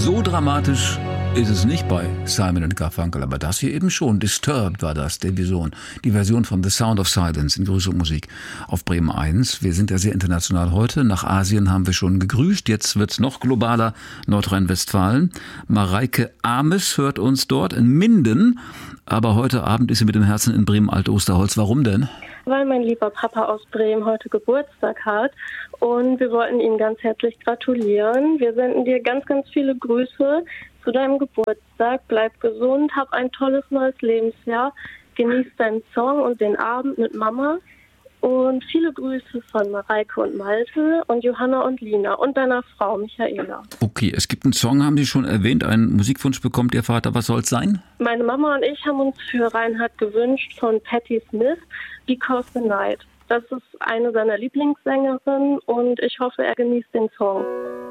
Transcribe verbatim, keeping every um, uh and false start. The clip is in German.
So dramatisch ist es nicht bei Simon and Garfunkel, aber das hier eben schon. Disturbed war das, die Version. Die Version von The Sound of Silence in größerer Musik auf Bremen eins. Wir sind ja sehr international heute. Nach Asien haben wir schon gegrüßt. Jetzt wird's noch globaler. Nordrhein-Westfalen. Mareike Ames hört uns dort in Minden. Aber heute Abend ist sie mit dem Herzen in Bremen Alt-Osterholz. Warum denn? Weil mein lieber Papa aus Bremen heute Geburtstag hat und wir wollten ihm ganz herzlich gratulieren. Wir senden dir ganz, ganz viele Grüße zu deinem Geburtstag. Bleib gesund, hab ein tolles neues Lebensjahr, genieß deinen Song und den Abend mit Mama und viele Grüße von Mareike und Malte und Johanna und Lina und deiner Frau Michaela. Okay, es gibt einen Song, haben Sie schon erwähnt, einen Musikwunsch bekommt Ihr Vater. Was soll es sein? Meine Mama und ich haben uns für Reinhard gewünscht von Patti Smith, Because the Night. Das ist eine seiner Lieblingssängerinnen und ich hoffe, er genießt den Song.